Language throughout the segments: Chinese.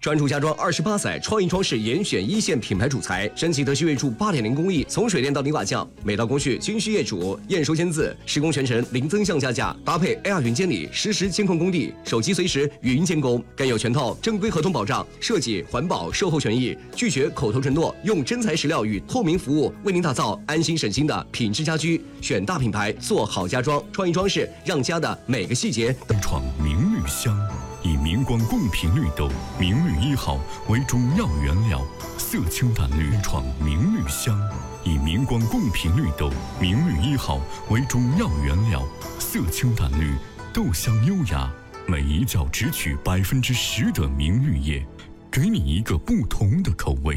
专注家装28载，创意装饰严选一线品牌主材，升级德系锐铸8.0工艺，从水电到泥瓦匠，每道工序均需业主验收签字，施工全程零增项加价，搭配 AR 云监理，实时监控工地，手机随时语音监工，更有全套正规合同保障，设计、环保、售后权益，拒绝口头承诺，用真材实料与透明服务，为您打造安心省心的品质家居。选大品牌，做好家装，创意装饰，让家的每个细节登创明绿香，以明光贡品绿豆明绿1号为中药原料，色清淡绿创明绿香，以明光贡品绿豆明绿1号为中药原料，色清淡绿，豆香优雅，每一角只取10%的明绿叶，给你一个不同的口味。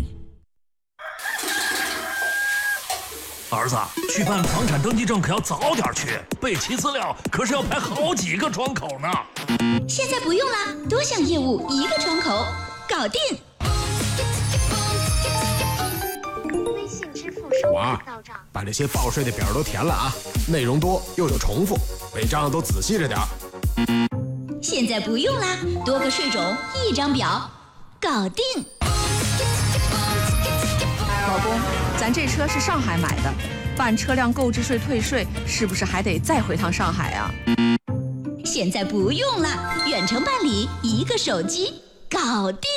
儿子，去办房产登记证可要早点去，备齐资料可是要排好几个窗口呢。 现在不用啦，多项业务一个窗口，搞定。 微信支付收款到账， 把这些报税的表都填了啊，内容多又有重复，违章都仔细着点。 现在不用啦，多个税种一张表，搞定。 老公，咱这车是上海买的，办车辆购置税退税是不是还得再回趟上海啊？ 现在不用了，远程办理，一个手机搞定。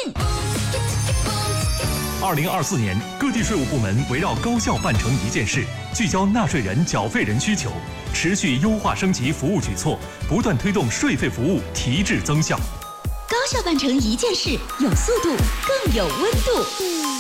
2024年，各地税务部门围绕高效办成一件事，聚焦纳税人、缴费人需求，持续优化升级服务举措，不断推动税费服务提质增效。 高效办成一件事，有速度，更有温度。